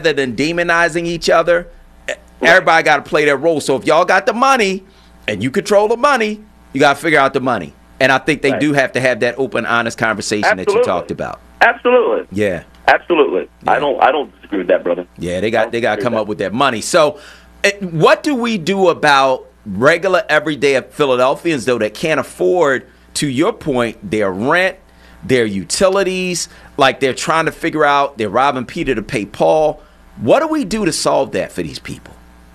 rather than demonizing each other, everybody got to play their role. So if y'all got the money and you control the money, you got to figure out the money. And I think they do have to have that open, honest conversation that you talked about. Absolutely. Yeah. Absolutely. Yeah. I don't disagree with that, brother. Yeah, they got to come up with that money. So what do we do about regular, everyday Philadelphians, though, that can't afford, to your point, their rent, their utilities, like they're trying to figure out, they're robbing Peter to pay Paul. What do we do to solve that for these people?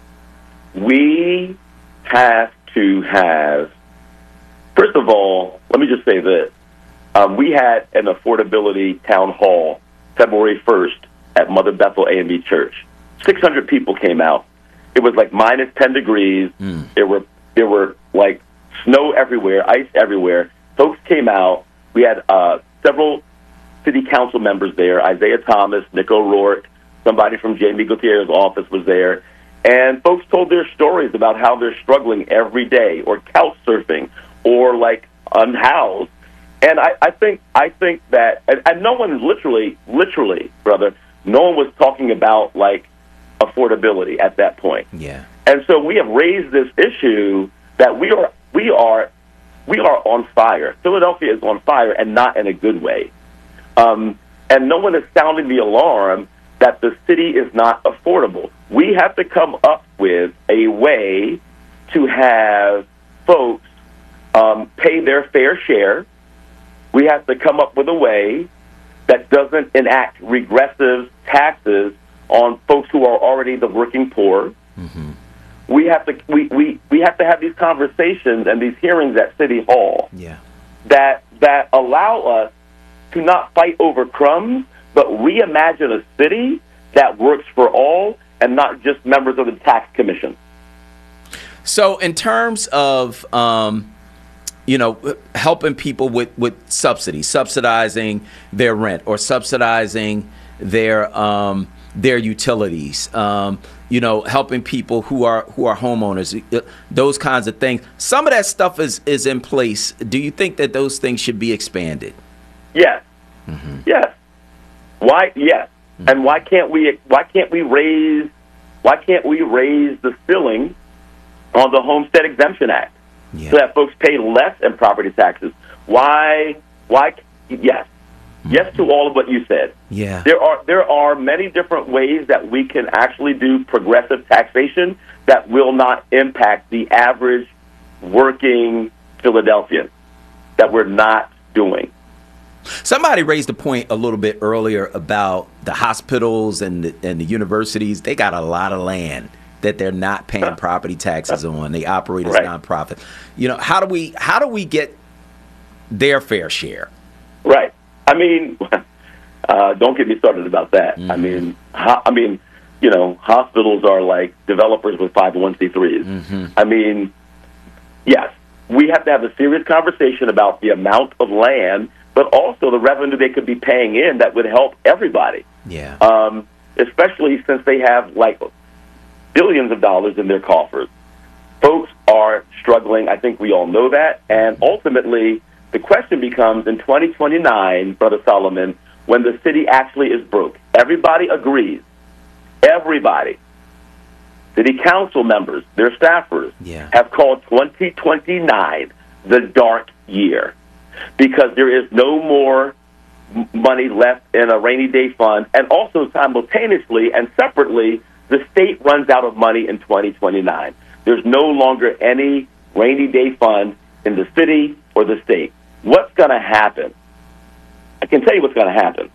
We have to have, first of all, let me just say this. We had an affordability town hall February 1st at Mother Bethel AME Church. 600 people came out. It was like minus 10 degrees. There were like snow everywhere, ice everywhere. Folks came out. We had several city council members there, Isaiah Thomas, Nick O'Rourke, somebody from Jamie Gutierrez's office was there. And folks told their stories about how they're struggling every day, or couch surfing, or like unhoused. And I think that, and no one literally, brother, no one was talking about like affordability at that point. Yeah. And so we have raised this issue that we are on fire. Philadelphia is on fire, and not in a good way. And no one is sounding the alarm that the city is not affordable. We have to come up with a way to have folks pay their fair share. We have to come up with a way that doesn't enact regressive taxes on folks who are already the working poor. Mm-hmm. We have to have these conversations and these hearings at City Hall that allow us to not fight over crumbs, but reimagine a city that works for all and not just members of the tax commission. So in terms of helping people with subsidies, subsidizing their rent or subsidizing their utilities, helping people who are homeowners, those kinds of things. Some of that stuff is in place. Do you think that those things should be expanded? Yes. Mm-hmm. Yes. Why? Yes. Mm-hmm. And why can't we raise the ceiling on the Homestead Exemption Act so that folks pay less in property taxes? Why? Yes. Yes to all of what you said. Yeah. There are many different ways that we can actually do progressive taxation that will not impact the average working Philadelphian, that we're not doing. Somebody raised a point a little bit earlier about the hospitals and the universities. They got a lot of land that they're not paying property taxes on. They operate as nonprofit. How do we get their fair share? Right. I mean, don't get me started about that. Mm-hmm. I mean, hospitals are like developers with 501c3s. Mm-hmm. I mean, yes, we have to have a serious conversation about the amount of land, but also the revenue they could be paying in that would help everybody. Yeah. Especially since they have like billions of dollars in their coffers. Folks are struggling. I think we all know that. And ultimately, the question becomes in 2029, Brother Solomon, when the city actually is broke. Everybody agrees. Everybody. City council members, their staffers, have called 2029 the dark year because there is no more money left in a rainy day fund. And also simultaneously and separately, the state runs out of money in 2029. There's no longer any rainy day fund in the city or the state. What's going to happen? I can tell you what's going to happen.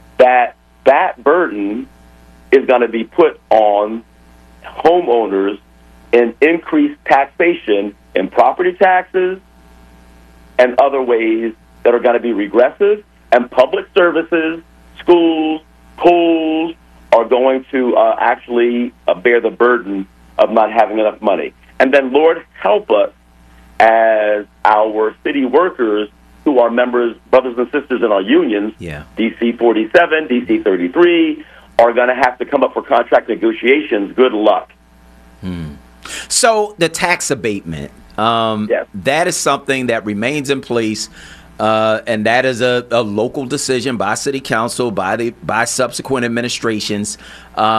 That burden is going to be put on homeowners in increased taxation in property taxes and other ways that are going to be regressive, and public services, schools, pools are going to actually bear the burden of not having enough money. And then, Lord, help us as our city workers who are members, brothers and sisters in our unions, DC 47, DC 33, are going to have to come up for contract negotiations. Good luck. So the tax abatement, that is something that remains in place, and that is a local decision by city council, by subsequent administrations.